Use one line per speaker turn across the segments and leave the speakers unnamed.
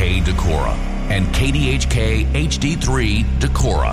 KDHK Decorah and KDHK HD3 Decorah.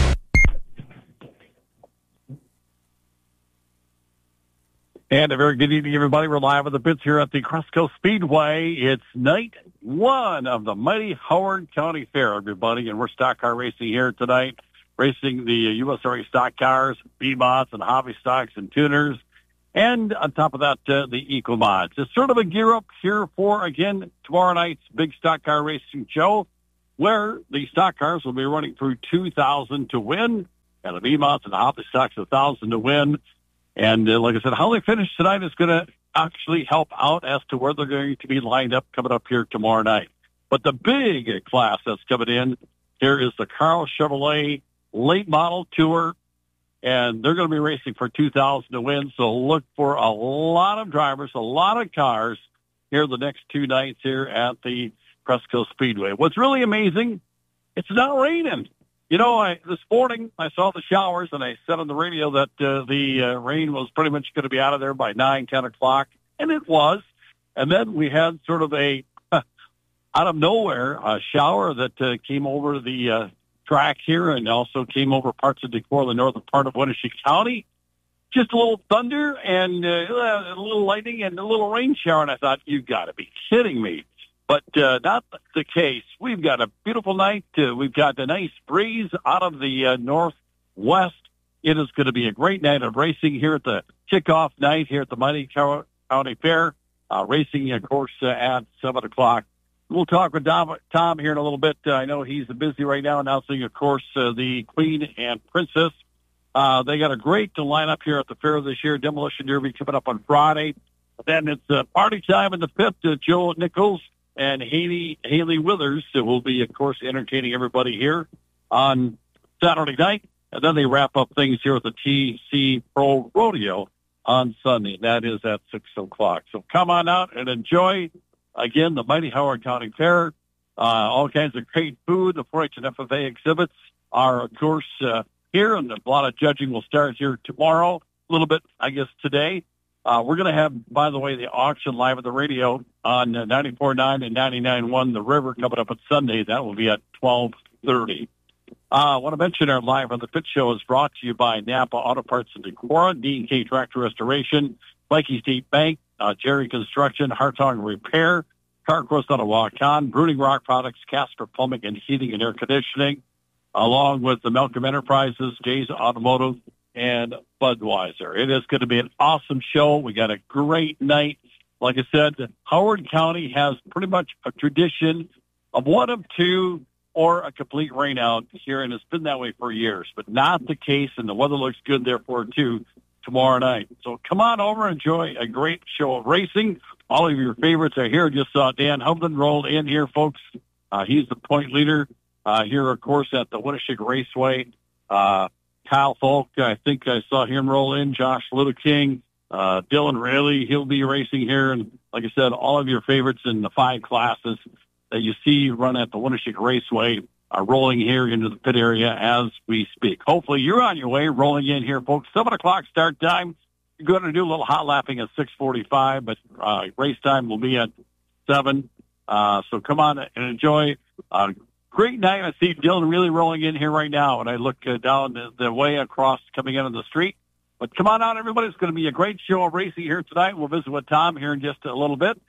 And a very good evening, everybody. We're live at the pits here at the Cresco Speedway. It's night one of the mighty Howard County Fair, everybody. And we're stock car racing here tonight, racing the USRA stock cars, B-Mods and hobby stocks and tuners. And on top of that, the Eco-Mods. It's sort of a gear up here for, again, tomorrow night's big stock car racing show, where the stock cars will be running through 2,000 to win, and the B-Mods and the hobby stocks 1,000 to win. And like I said, how they finish tonight is going to actually help out as to where they're going to be lined up coming up here tomorrow night. But the big class that's coming in here is the Carl Chevrolet Late Model Tour, and they're going to be racing for 2,000 to win. So look for a lot of drivers, a lot of cars here the next two nights here at the Cresco Speedway. What's really amazing, it's not raining. You know, this morning I saw the showers, and I said on the radio that the rain was pretty much going to be out of there by 9, 10 o'clock, and it was. And then we had sort of a, out of nowhere, a shower that came over the track here and also came over parts of Decorah, the northern part of Winnebago County. Just a little thunder and a little lightning and a little rain shower, and I thought, you got to be kidding me. But not the case. We've got a beautiful night. We've got a nice breeze out of the northwest. It is going to be a great night of racing here at the kickoff night here at the mighty County Fair. Racing, of course, at 7 o'clock. We'll talk with Tom here in a little bit. I know he's busy right now announcing, of course, the Queen and Princess. They got a great lineup here at the fair this year. Demolition Derby coming up on Friday. Then it's party time in the pit. Joe Nichols and Haley Withers will be, of course, entertaining everybody here on Saturday night. And then they wrap up things here at the TC Pro Rodeo on Sunday. That is at 6 o'clock. So come on out and enjoy, again, the mighty Howard County Fair. All kinds of great food. The 4-H and FFA exhibits are, of course, here, and a lot of judging will start here tomorrow, a little bit, I guess, today. We're going to have, by the way, the auction live at the radio on 94.9 and 99.1 The River coming up on Sunday. That will be at 12:30. I want to mention our Live on the Pit show is brought to you by Napa Auto Parts in Decorah, D&K Tractor Restoration, Mikey State Bank, Jerry Construction, Hartong Repair, Carcross out of Waukon, Brooding Rock Products, Casper Plumbing and Heating and Air Conditioning, along with the Malcolm Enterprises, Jay's Automotive, and Budweiser. It is going to be an awesome show. We got a great night. Like I said, Howard County has pretty much a tradition of one of two or a complete rainout here, and it's been that way for years, but not the case, and the weather looks good, therefore, too, tomorrow night. So come on over, enjoy a great show of racing. All of your favorites are here. Just saw Dan Hubland rolled in here, folks. He's the point leader here, of course, at the Winnebago Raceway. Kyle Falk, I think I saw him roll in. Josh Little King, Dylan Rayleigh, he'll be racing here. And like I said, all of your favorites in the 5 classes that you see run at the Winnebago Raceway are rolling here into the pit area as we speak. Hopefully you're on your way, rolling in here, folks. 7 o'clock start time. You're going to do a little hot lapping at 6:45, but race time will be at 7. So come on and enjoy. Great night. I see Dylan really rolling in here right now, and I look down the way across coming into the street. But come on out, everybody. It's going to be a great show of racing here tonight. We'll visit with Tom here in just a little bit.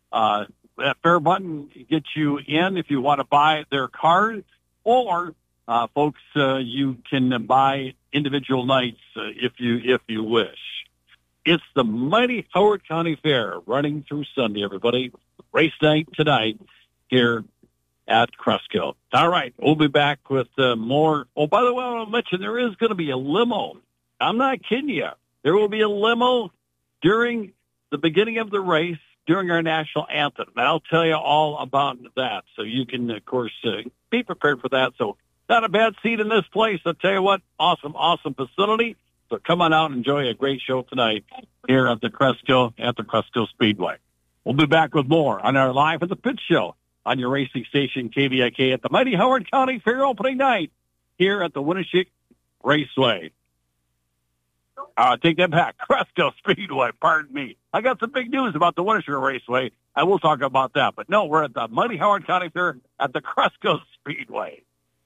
That Fair Button gets you in if you want to buy their card, or folks, you can buy individual nights if you wish. It's the mighty Howard County Fair running through Sunday, everybody. Race night tonight here at Cresco. All right, we'll be back with more. Oh, by the way, I want to mention there is going to be a limo. I'm not kidding you. There will be a limo during the beginning of the race, during our national anthem. And I'll tell you all about that. So you can, of course, be prepared for that. So not a bad seat in this place. I'll tell you what, awesome facility. So come on out and enjoy a great show tonight here at the Cresco Speedway. We'll be back with more on our Live at the Pit show on your racing station, KVIK, at the mighty Howard County Fair opening night here at the Winnebago Raceway. Take that back. Cresco Speedway, pardon me. I got some big news about the Winter Raceway. I will talk about that. But no, we're at the Mighty Howard County Fair at the Cresco Speedway.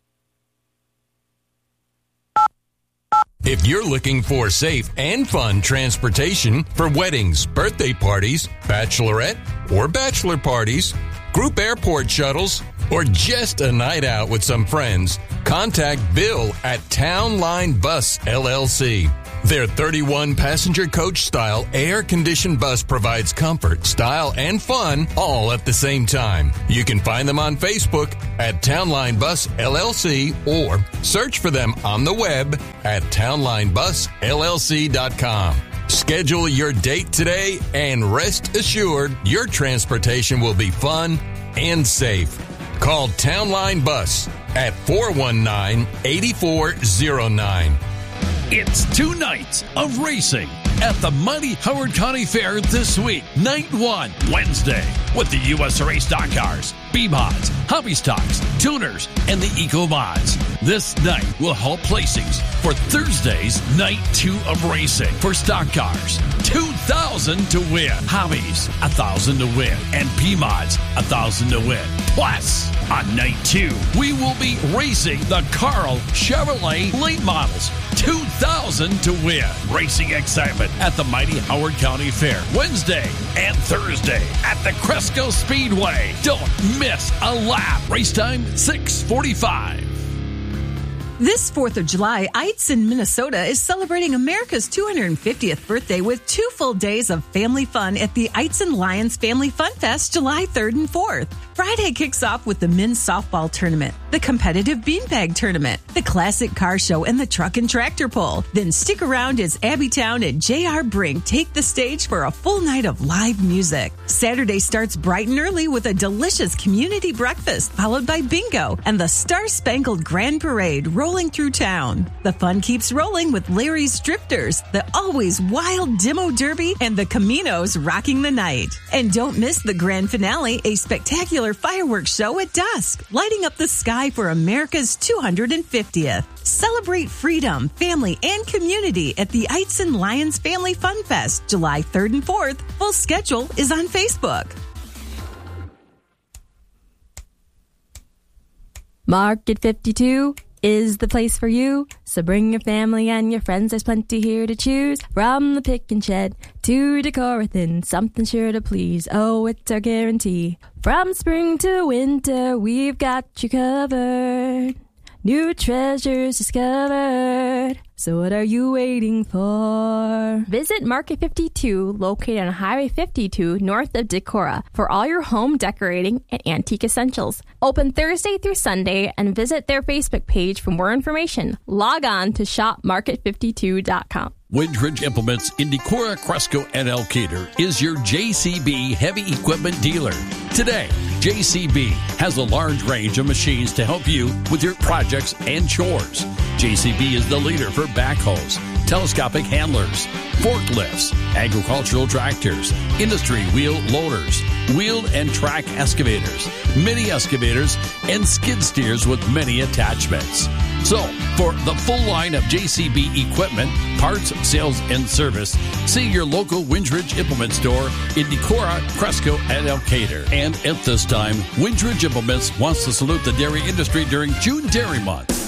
If you're looking for safe and fun transportation for weddings, birthday parties, bachelorette or bachelor parties, group airport shuttles, or just a night out with some friends, contact Bill at Town Line Bus LLC. Their 31-passenger coach-style air-conditioned bus provides comfort, style, and fun all at the same time. You can find them on Facebook at Town Line Bus LLC or search for them on the web at townlinebusllc.com. Schedule your date today and rest assured your transportation will be fun and safe. Call Town Line Bus at 419-8409.
It's 2 nights of racing at the Mighty Howard County Fair this week. Night 1, Wednesday, with the U.S. Race Stock Cars, B-Mods, Hobby Stocks, Tuners, and the Eco Mods. This night will hold placings for Thursday's Night 2 of racing. For stock cars, $2,000 to win. Hobbies, $1,000 to win. And P-Mods, $1,000 to win. Plus, on Night 2, we will be racing the Carl Chevrolet late models. $2,000 to win. Racing excitement at the Mighty Howard County Fair. Wednesday and Thursday at the Cresco Speedway. Don't miss a lap. Race time, 6:45.
This 4th of July, Eitzen, Minnesota is celebrating America's 250th birthday with 2 full days of family fun at the Eitzen Lions Family Fun Fest July 3rd and 4th. Friday kicks off with the men's softball tournament, the competitive beanbag tournament, the classic car show, and the truck and tractor pull. Then stick around as Abbytown and J.R. Brink take the stage for a full night of live music. Saturday starts bright and early with a delicious community breakfast, followed by bingo and the Star-Spangled Grand Parade rolling through town. The fun keeps rolling with Larry's Drifters, the always wild Demo Derby, and the Caminos rocking the night. And don't miss the grand finale, a spectacular fireworks show at dusk, lighting up the sky for America's 250th. Celebrate freedom, family, and community at the Eitzen Lions Family Fun Fest, July 3rd and 4th. Full schedule is on Facebook.
Market 52 is the place for you. So bring your family and your friends. There's plenty here to choose. From the pick and shed to Decorathin, something sure to please. Oh, it's our guarantee. From spring to winter, we've got you covered. New treasures discovered. So what are you waiting for? Visit Market 52, located on Highway 52, north of Decorah, for all your home decorating and antique essentials. Open Thursday through Sunday, and visit their Facebook page for more information. Log on to shopmarket52.com.
Windridge Implements in Decorah, Cresco, and Elkader is your JCB heavy equipment dealer. Today, JCB has a large range of machines to help you with your projects and chores. JCB is the leader for backhoes, telescopic handlers, forklifts, agricultural tractors, industry wheel loaders, wheeled and track excavators, mini excavators, and skid steers with many attachments. So, for the full line of JCB equipment, parts, sales, and service, see your local Windridge Implement store in Decorah, Cresco, and Elkader. And at this time, Windridge Implements wants to salute the dairy industry during June Dairy Month.